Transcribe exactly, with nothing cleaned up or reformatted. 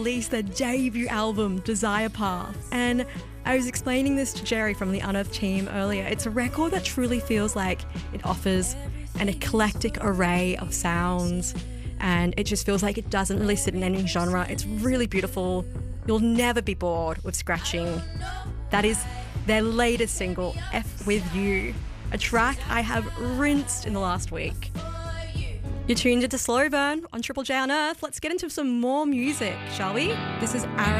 released their debut album, Desire Path. And I was explaining this to Jerry from the Unearthed team earlier. It's a record that truly feels like it offers an eclectic array of sounds, and it just feels like it doesn't really sit in any genre. It's really beautiful. You'll never be bored with scratching. That is their latest single, F With You, a track I have rinsed in the last week. You're tuned into Slow Burn on Triple J Unearthed. Let's get into some more music, shall we? This is Aaron.